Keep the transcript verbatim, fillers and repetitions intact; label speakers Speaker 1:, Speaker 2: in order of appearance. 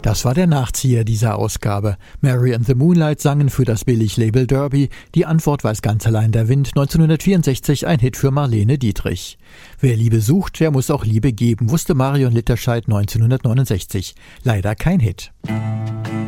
Speaker 1: Das war der Nachzieher dieser Ausgabe. Mary and the Moonlight sangen für das Billig-Label Derby. Die Antwort weiß ganz allein der Wind. neunzehnhundertvierundsechzig ein Hit für Marlene Dietrich. Wer Liebe sucht, der muss auch Liebe geben, wusste Marion Litterscheid neunzehnhundertneunundsechzig. Leider kein Hit.